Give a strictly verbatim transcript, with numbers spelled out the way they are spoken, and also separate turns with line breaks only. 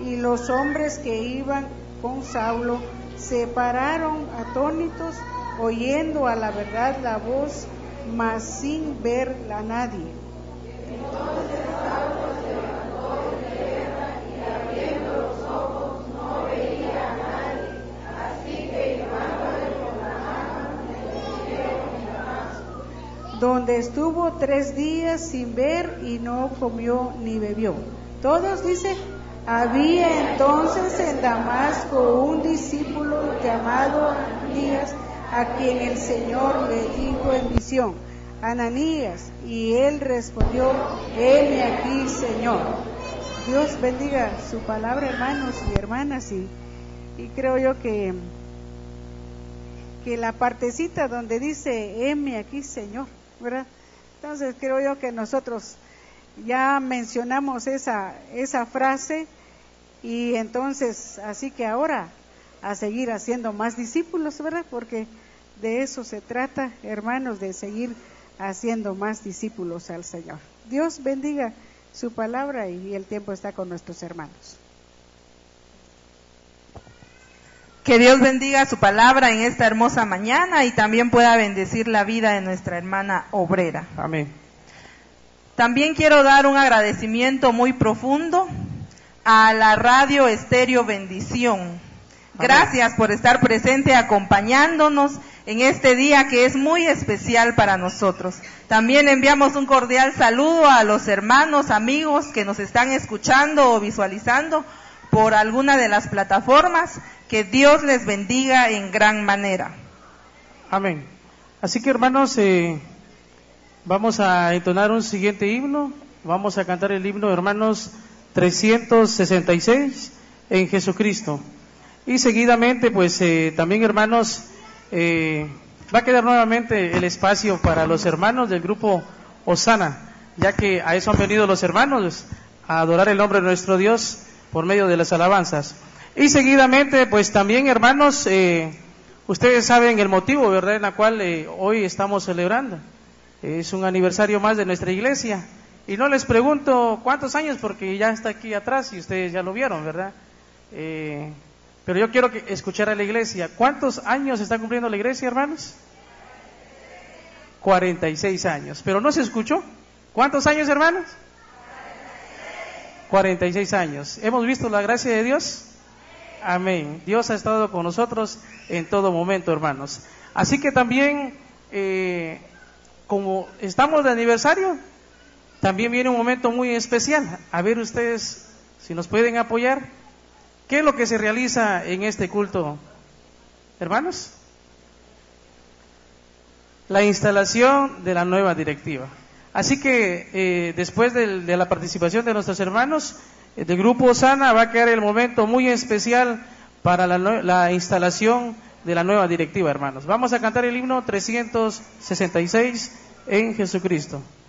y los hombres que iban con Saulo se pararon atónitos, oyendo a la verdad la voz, mas sin ver a nadie.
Entonces Saulo se levantó de tierra y abriendo los ojos no veía a nadie, así que llevándole por la mano le pusieron en Damasco,
donde estuvo tres días sin ver y no comió ni bebió. Todos dicen, había entonces en Damasco un discípulo llamado Ananías, a quien el Señor le dijo en visión, Ananías, y él respondió, heme aquí, Señor. Dios bendiga su palabra, hermanos y hermanas, y, y creo yo que, que la partecita donde dice, heme aquí, Señor, ¿verdad? Entonces creo yo que nosotros ya mencionamos esa, esa frase, y entonces, así que ahora a seguir haciendo más discípulos, ¿verdad? Porque de eso se trata, hermanos, de seguir haciendo más discípulos al Señor. Dios bendiga su palabra y el tiempo está con nuestros hermanos.
Que Dios bendiga su palabra en esta hermosa mañana y también pueda bendecir la vida de nuestra hermana obrera.
Amén.
También quiero dar un agradecimiento muy profundo a la Radio Estéreo Bendición. Gracias por estar presente acompañándonos en este día que es muy especial para nosotros. También enviamos un cordial saludo a los hermanos, amigos que nos están escuchando o visualizando por alguna de las plataformas. Que Dios les bendiga en gran manera.
Amén. Así que, hermanos, eh, vamos a entonar un siguiente himno. Vamos a cantar el himno, hermanos, trescientos sesenta y seis, en Jesucristo. Y seguidamente, pues eh, también, hermanos, eh, va a quedar nuevamente el espacio para los hermanos del grupo Osana, ya que a eso han venido los hermanos, a adorar el nombre de nuestro Dios por medio de las alabanzas. Y seguidamente, pues también, hermanos, eh, ustedes saben el motivo, ¿verdad?, en la cual eh, hoy estamos celebrando. Es un aniversario más de nuestra iglesia. Y no les pregunto cuántos años, porque ya está aquí atrás y ustedes ya lo vieron, ¿verdad? Eh, pero yo quiero que escuchar a la iglesia. ¿Cuántos años está cumpliendo la iglesia, hermanos? cuarenta y seis años. ¿Pero no se escuchó? ¿Cuántos años, hermanos? cuarenta y seis años. ¿Hemos visto la gracia de Dios? Amén. Dios ha estado con nosotros en todo momento, hermanos. Así que también, eh, como estamos de aniversario, también viene un momento muy especial. A ver ustedes si nos pueden apoyar. ¿Qué es lo que se realiza en este culto, hermanos? La instalación de la nueva directiva. Así que eh, después de, de la participación de nuestros hermanos eh, del grupo Osana, va a quedar el momento muy especial para la, la instalación de la nueva directiva, hermanos. Vamos a cantar el himno trescientos sesenta y seis, en Jesucristo.